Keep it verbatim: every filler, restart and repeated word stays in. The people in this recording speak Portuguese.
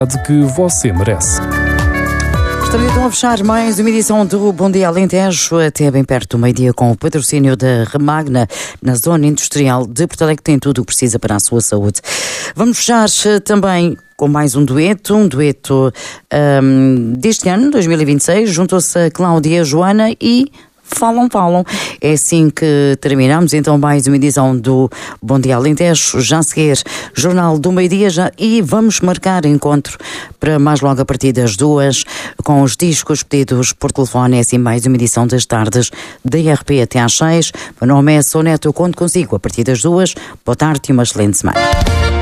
que você merece. Estamos então a fechar mais uma edição do Bom Dia Alentejo, até bem perto do meio-dia, com o patrocínio da Remagna, na zona industrial de Porto Alegre, que tem tudo o que precisa para a sua saúde. Vamos fechar também com mais um dueto, um dueto um, deste ano, dois mil e vinte e seis, juntou-se a Cláudia e a Joana e falam, falam. É assim que terminamos então mais uma edição do Bom Dia Alentejo. Já a seguir, Jornal do Meio-Dia, já, e vamos marcar encontro para mais logo a partir das duas, com os discos pedidos por telefone. É assim mais uma edição das tardes da I R P até às seis. Meu nome é Soneto, eu conto consigo a partir das duas. Boa tarde e uma excelente semana.